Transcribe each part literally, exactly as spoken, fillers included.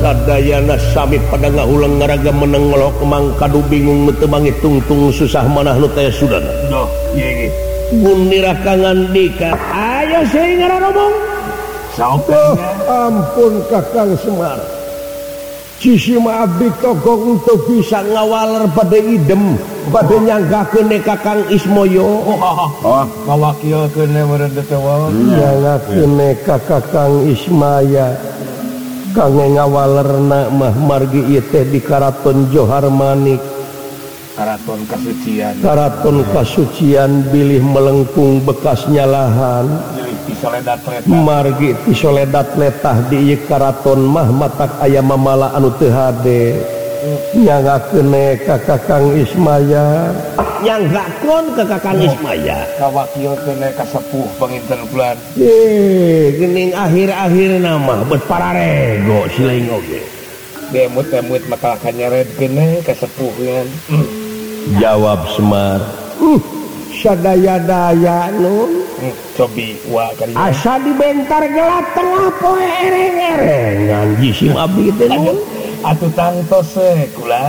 sadayana sami pada ngahulang ngaraga meneng ngelok mangkadu bingung temangi tungtung susah manah nu teh sudah doh ieu gunira kangandika ayo seuing ngomong saokeun ampun Kakang Semar Cici mah abdi togong untuk bisa ngawaler pada idem pada nyanggakeun Kakang Ismoyo oh ngawakilkeun meureun teh wae nyanggakeun Kakang Ismaya kangge ngawalerna mah margi ieu teh di Karaton Johar Manik karaton kasucian karaton kasucian bilih melengkung bekasnya lahan Soledat letah margi ti soledat letah di ieu karaton mah matak aya mamala anu teu hade nyanggakeun ka Kakang Ismaya nyanggakeun ka Kakang Ismaya ngawakilkeun ka sepuh panginten bulan eh geuning akhir-akhirna mah bet pararego sileing oge demut-demut makalah kanyaredkeun ka sepuhna jawab Semar uh sadaya-daya nun cobi wa kan asa dibentar gelap tengah poe ereng-erengan jisim abdi teh nun atuh tangtos we kulang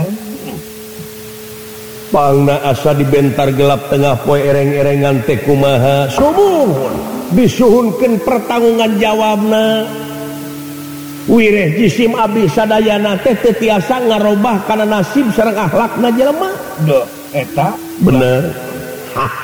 pangna asa dibentar gelap tengah poe ereng-erengan teh kumaha sumuhun disuhunkeun pertanggungan jawabna wireh jisim abdi sadayana teh teu tiasa ngarobah kana nasib sareng akhlakna jelema doh eta bener